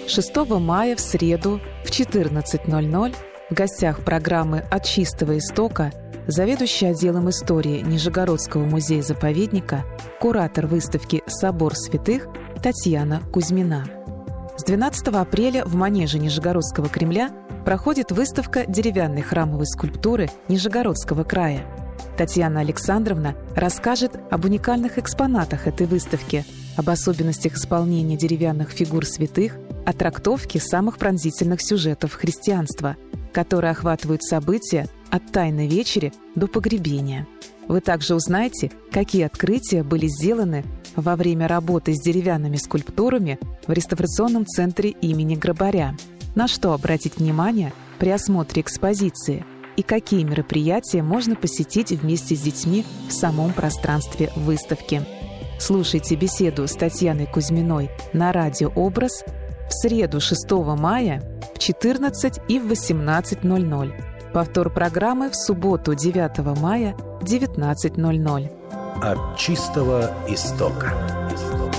6 мая в среду в 14:00 в гостях программы «От чистого истока» заведующий отделом истории Нижегородского музея-заповедника, куратор выставки «Собор святых» Татьяна Кузьмина. С 12 апреля в манеже Нижегородского Кремля проходит выставка деревянной храмовой скульптуры Нижегородского края. Татьяна Александровна расскажет об уникальных экспонатах этой выставки, об особенностях исполнения деревянных фигур святых, о трактовке самых пронзительных сюжетов христианства, которые охватывают события от Тайной вечери до погребения. Вы также узнаете, какие открытия были сделаны во время работы с деревянными скульптурами в реставрационном центре имени Грабаря, на что обратить внимание при осмотре экспозиции и какие мероприятия можно посетить вместе с детьми в самом пространстве выставки. Слушайте беседу с Татьяной Кузьминой на радио «Образ» в среду 6 мая в 14 и в 18:00. Повтор программы в субботу 9 мая в 19:00. От чистого истока.